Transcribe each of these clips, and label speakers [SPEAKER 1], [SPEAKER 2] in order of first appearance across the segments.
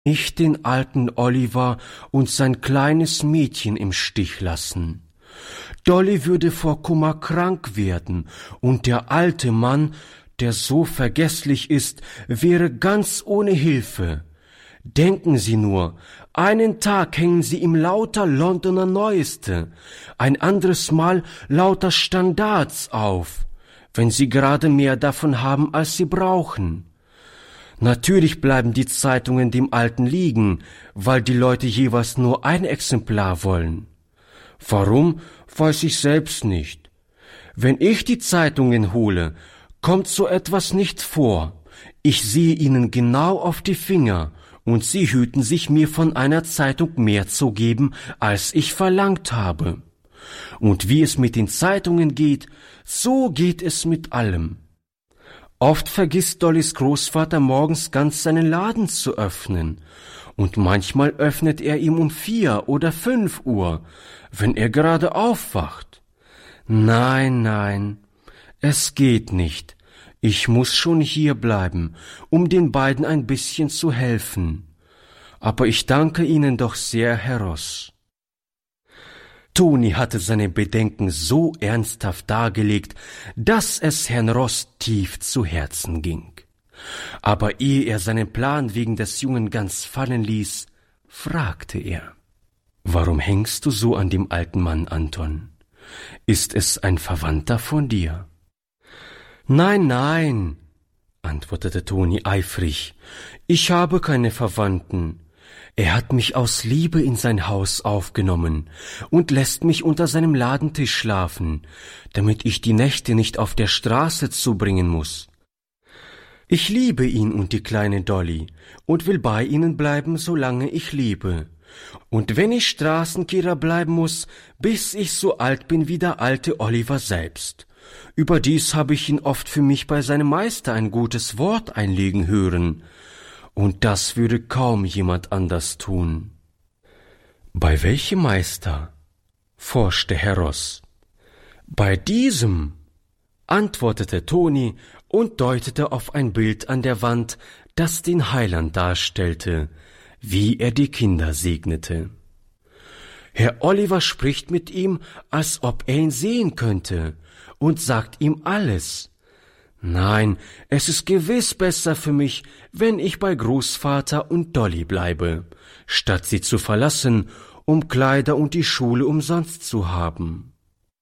[SPEAKER 1] nicht den alten Oliver und sein kleines Mädchen im Stich lassen. Dolly würde vor Kummer krank werden, und der alte Mann, der so vergesslich ist, wäre ganz ohne Hilfe. Denken Sie nur, einen Tag hängen Sie ihm lauter Londoner Neueste, ein anderes Mal lauter Standards auf, wenn Sie gerade mehr davon haben, als Sie brauchen. Natürlich bleiben die Zeitungen dem Alten liegen, weil die Leute jeweils nur ein Exemplar wollen. Warum, weiß ich selbst nicht. Wenn ich die Zeitungen hole, kommt so etwas nicht vor. Ich sehe ihnen genau auf die Finger, und sie hüten sich, mir von einer Zeitung mehr zu geben, als ich verlangt habe. Und wie es mit den Zeitungen geht, so geht es mit allem. Oft vergisst Dollys Großvater morgens ganz seinen Laden zu öffnen, und manchmal öffnet er ihm um 4 oder 5 Uhr, wenn er gerade aufwacht. Nein, es geht nicht. Ich muss schon hier bleiben, um den beiden ein bisschen zu helfen. Aber ich danke Ihnen doch sehr, Herr Ross. Toni hatte seine Bedenken so ernsthaft dargelegt, dass es Herrn Ross tief zu Herzen ging. Aber ehe er seinen Plan wegen des Jungen ganz fallen ließ, fragte er: »Warum hängst du so an dem alten Mann, Anton? Ist es ein Verwandter von dir?« »Nein«, antwortete Toni eifrig, »ich habe keine Verwandten. Er hat mich aus Liebe in sein Haus aufgenommen und lässt mich unter seinem Ladentisch schlafen, damit ich die Nächte nicht auf der Straße zubringen muss. Ich liebe ihn und die kleine Dolly und will bei ihnen bleiben, solange ich lebe. Und wenn ich Straßenkehrer bleiben muss, bis ich so alt bin wie der alte Oliver selbst. Überdies habe ich ihn oft für mich bei seinem Meister ein gutes Wort einlegen hören, und das würde kaum jemand anders tun.« »Bei welchem Meister?« forschte Herr Ross. »Bei diesem«, antwortete Toni und deutete auf ein Bild an der Wand, das den Heiland darstellte, wie er die Kinder segnete. »Herr Oliver spricht mit ihm, als ob er ihn sehen könnte, und sagt ihm alles. Nein, es ist gewiss besser für mich, wenn ich bei Großvater und Dolly bleibe, statt sie zu verlassen, um Kleider und die Schule umsonst zu haben.«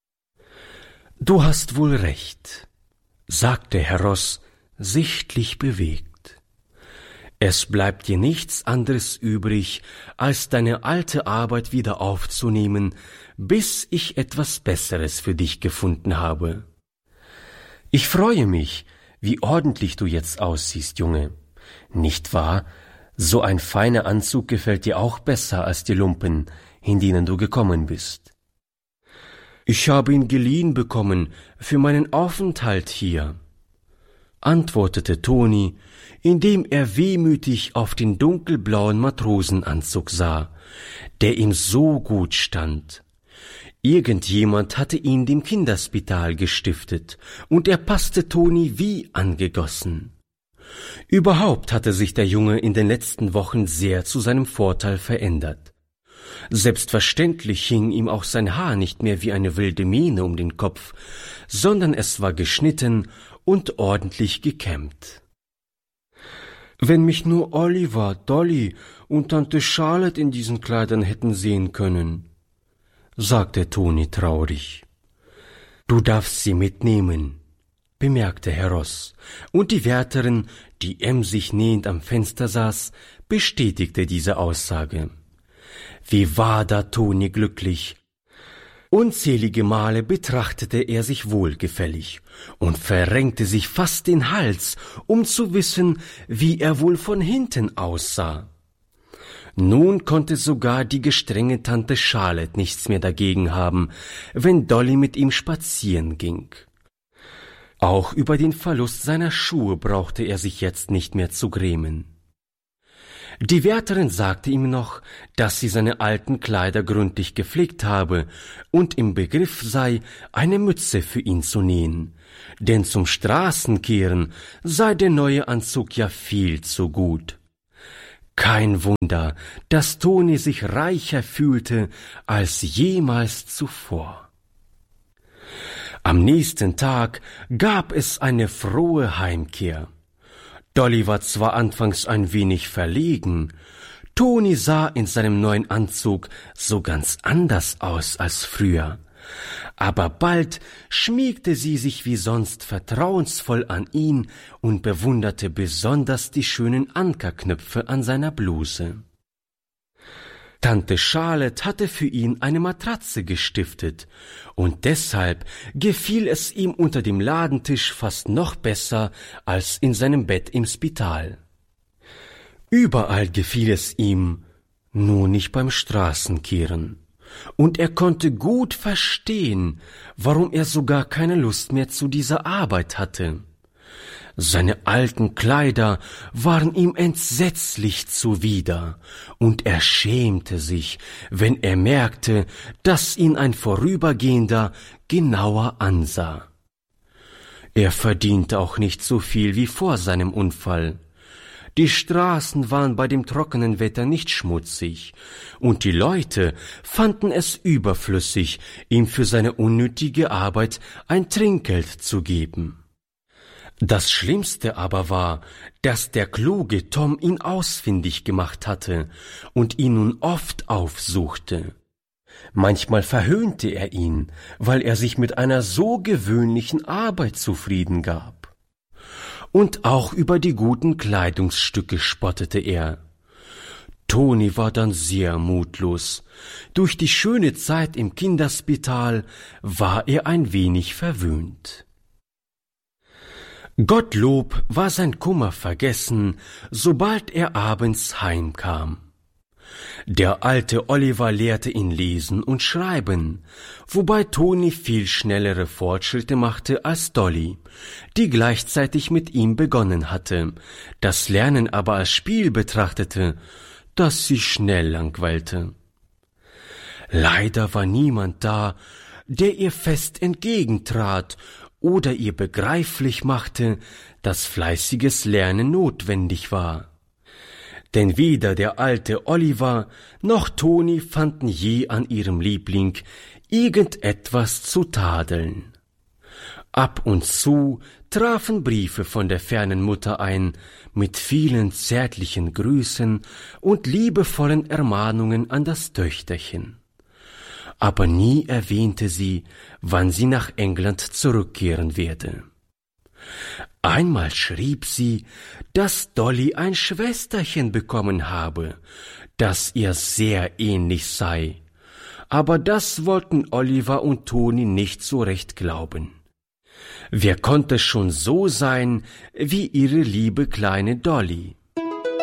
[SPEAKER 1] »Du hast wohl recht«, sagte Herr Ross, sichtlich bewegt. »Es bleibt dir nichts anderes übrig, als deine alte Arbeit wieder aufzunehmen, bis ich etwas Besseres für dich gefunden habe. Ich freue mich, wie ordentlich du jetzt aussiehst, Junge. Nicht wahr? So ein feiner Anzug gefällt dir auch besser als die Lumpen, in denen du gekommen bist.« »Ich habe ihn geliehen bekommen für meinen Aufenthalt hier«, antwortete Toni, indem er wehmütig auf den dunkelblauen Matrosenanzug sah, der ihm so gut stand. Irgendjemand hatte ihn dem Kinderspital gestiftet, und er passte Toni wie angegossen. Überhaupt hatte sich der Junge in den letzten Wochen sehr zu seinem Vorteil verändert. Selbstverständlich hing ihm auch sein Haar nicht mehr wie eine wilde Mähne um den Kopf, sondern es war geschnitten und ordentlich gekämmt. »Wenn mich nur Oliver, Dolly und Tante Charlotte in diesen Kleidern hätten sehen können«, sagte Toni traurig. »Du darfst sie mitnehmen«, bemerkte Herr Ross, und die Wärterin, die emsig nähend am Fenster saß, bestätigte diese Aussage. Wie war da Toni glücklich! Unzählige Male betrachtete er sich wohlgefällig und verrenkte sich fast den Hals, um zu wissen, wie er wohl von hinten aussah. Nun konnte sogar die gestrenge Tante Charlotte nichts mehr dagegen haben, wenn Dolly mit ihm spazieren ging. Auch über den Verlust seiner Schuhe brauchte er sich jetzt nicht mehr zu grämen. Die Wärterin sagte ihm noch, dass sie seine alten Kleider gründlich gepflegt habe und im Begriff sei, eine Mütze für ihn zu nähen, denn zum Straßenkehren sei der neue Anzug ja viel zu gut. Kein Wunder, dass Toni sich reicher fühlte als jemals zuvor. Am nächsten Tag gab es eine frohe Heimkehr. Dolly war zwar anfangs ein wenig verlegen, Toni sah in seinem neuen Anzug so ganz anders aus als früher, aber bald schmiegte sie sich wie sonst vertrauensvoll an ihn und bewunderte besonders die schönen Ankerknöpfe an seiner Bluse. Tante Charlotte hatte für ihn eine Matratze gestiftet, und deshalb gefiel es ihm unter dem Ladentisch fast noch besser als in seinem Bett im Spital. Überall gefiel es ihm, nur nicht beim Straßenkehren, und er konnte gut verstehen, warum er sogar keine Lust mehr zu dieser Arbeit hatte. Seine alten Kleider waren ihm entsetzlich zuwider, und er schämte sich, wenn er merkte, dass ihn ein Vorübergehender genauer ansah. Er verdiente auch nicht so viel wie vor seinem Unfall. Die Straßen waren bei dem trockenen Wetter nicht schmutzig, und die Leute fanden es überflüssig, ihm für seine unnötige Arbeit ein Trinkgeld zu geben. Das Schlimmste aber war, dass der kluge Tom ihn ausfindig gemacht hatte und ihn nun oft aufsuchte. Manchmal verhöhnte er ihn, weil er sich mit einer so gewöhnlichen Arbeit zufrieden gab. Und auch über die guten Kleidungsstücke spottete er. Toni war dann sehr mutlos. Durch die schöne Zeit im Kinderspital war er ein wenig verwöhnt. Gottlob war sein Kummer vergessen, sobald er abends heimkam. Der alte Oliver lehrte ihn lesen und schreiben, wobei Toni viel schnellere Fortschritte machte als Dolly, die gleichzeitig mit ihm begonnen hatte, das Lernen aber als Spiel betrachtete, das sie schnell langweilte. Leider war niemand da, der ihr fest entgegentrat oder ihr begreiflich machte, dass fleißiges Lernen notwendig war. Denn weder der alte Oliver noch Toni fanden je an ihrem Liebling irgendetwas zu tadeln. Ab und zu trafen Briefe von der fernen Mutter ein, mit vielen zärtlichen Grüßen und liebevollen Ermahnungen an das Töchterchen. Aber nie erwähnte sie, wann sie nach England zurückkehren werde. Einmal schrieb sie, dass Dolly ein Schwesterchen bekommen habe, das ihr sehr ähnlich sei, aber das wollten Oliver und Toni nicht so recht glauben. Wer konnte schon so sein wie ihre liebe kleine Dolly?